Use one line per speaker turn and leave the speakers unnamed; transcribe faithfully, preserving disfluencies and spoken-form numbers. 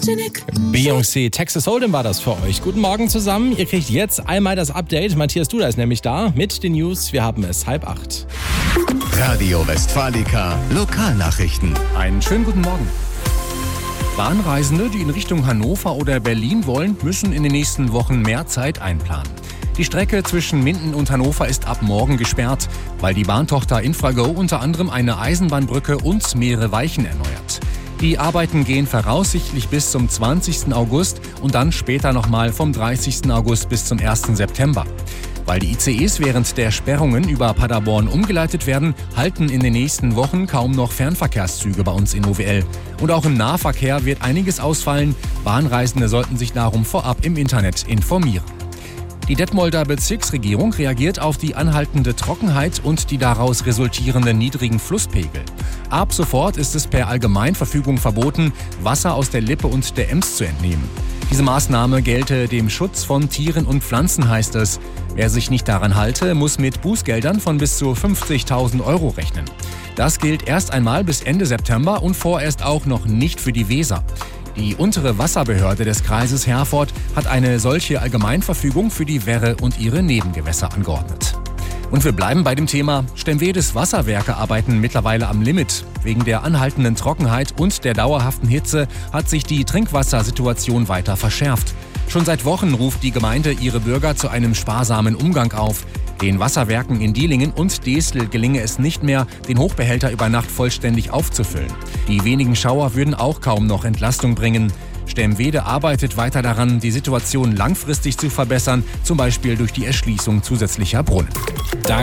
Beyoncé, Texas Hold'em war das für euch. Guten Morgen zusammen. Ihr kriegt jetzt einmal das Update. Matthias Duda ist nämlich da mit den News. Wir haben es halb acht.
Radio Westfalica Lokalnachrichten.
Einen schönen guten Morgen. Bahnreisende, die in Richtung Hannover oder Berlin wollen, müssen in den nächsten Wochen mehr Zeit einplanen. Die Strecke zwischen Minden und Hannover ist ab morgen gesperrt, weil die Bahntochter Infrago unter anderem eine Eisenbahnbrücke und mehrere Weichen erneuert. Die Arbeiten gehen voraussichtlich bis zum zwanzigsten August und dann später nochmal vom dreißigsten August bis zum ersten September. Weil die I C Es während der Sperrungen über Paderborn umgeleitet werden, halten in den nächsten Wochen kaum noch Fernverkehrszüge bei uns in O W L. Und auch im Nahverkehr wird einiges ausfallen. Bahnreisende sollten sich darum vorab im Internet informieren. Die Detmolder Bezirksregierung reagiert auf die anhaltende Trockenheit und die daraus resultierenden niedrigen Flusspegel. Ab sofort ist es per Allgemeinverfügung verboten, Wasser aus der Lippe und der Ems zu entnehmen. Diese Maßnahme gelte dem Schutz von Tieren und Pflanzen, heißt es. Wer sich nicht daran halte, muss mit Bußgeldern von bis zu fünfzigtausend Euro rechnen. Das gilt erst einmal bis Ende September und vorerst auch noch nicht für die Weser. Die untere Wasserbehörde des Kreises Herford hat eine solche Allgemeinverfügung für die Werre und ihre Nebengewässer angeordnet. Und wir bleiben bei dem Thema. Stemwedes Wasserwerke arbeiten mittlerweile am Limit. Wegen der anhaltenden Trockenheit und der dauerhaften Hitze hat sich die Trinkwassersituation weiter verschärft. Schon seit Wochen ruft die Gemeinde ihre Bürger zu einem sparsamen Umgang auf. Den Wasserwerken in Dielingen und Desel gelinge es nicht mehr, den Hochbehälter über Nacht vollständig aufzufüllen. Die wenigen Schauer würden auch kaum noch Entlastung bringen. Stemwede arbeitet weiter daran, die Situation langfristig zu verbessern, zum Beispiel durch die Erschließung zusätzlicher Brunnen.